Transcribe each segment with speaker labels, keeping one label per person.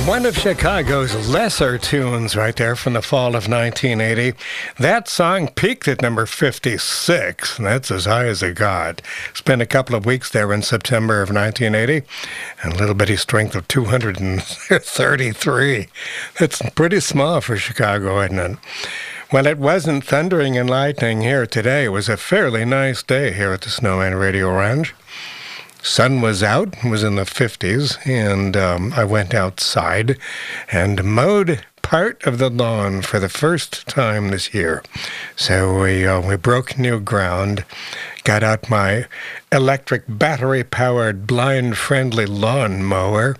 Speaker 1: One of Chicago's lesser tunes right there from the fall of 1980. That song peaked at number 56. That's as high as it got. Spent a couple of weeks there in September of 1980 and a little bitty strength of 233. That's pretty small for Chicago, isn't it? Well, it wasn't thundering and lightning here today. It was a fairly nice day here at the Snowman Radio Ranch. Sun was out, it was in the 50s, and I went outside and mowed part of the lawn for the first time this year. So we broke new ground, got out my electric battery-powered blind-friendly lawn mower,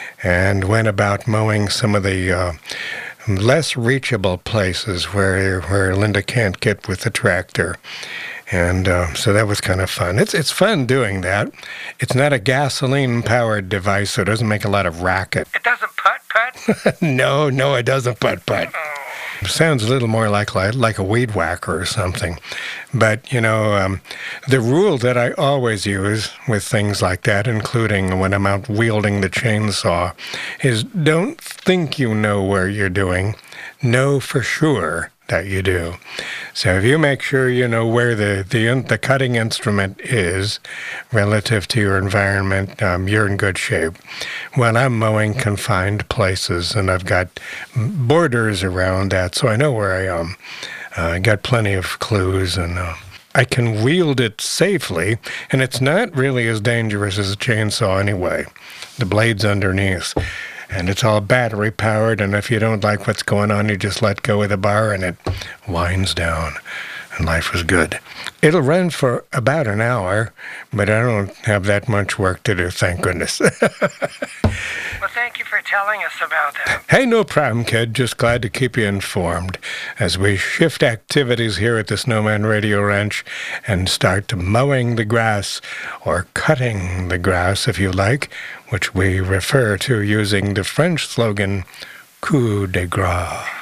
Speaker 1: and went about mowing some of the less reachable places where Linda can't get with the tractor. And so that was kind of fun. It's fun doing that. It's not a gasoline-powered device, so it doesn't make a lot of racket.
Speaker 2: It doesn't putt-putt?
Speaker 1: No, it doesn't putt-putt. Sounds a little more like a weed whacker or something. But, you know, the rule that I always use with things like that, including when I'm out wielding the chainsaw, is don't think you know where you're doing. Know for sure that you do. So if you make sure you know where the cutting instrument is relative to your environment, you're in good shape. When I'm mowing confined places, and I've got borders around that, so I know where I am. I got plenty of clues, and I can wield it safely, and it's not really as dangerous as a chainsaw anyway. The blade's underneath. And it's all battery powered, and if you don't like what's going on, you just let go of the bar and it winds down, and life is good. It'll run for about an hour, but I don't have that much work to do, thank goodness.
Speaker 2: Well, thank you for telling us about that.
Speaker 1: Hey, no problem, kid. Just glad to keep you informed as we shift activities here at the Snowman Radio Ranch and start mowing the grass, or cutting the grass, if you like, which we refer to using the French slogan, coup de grace.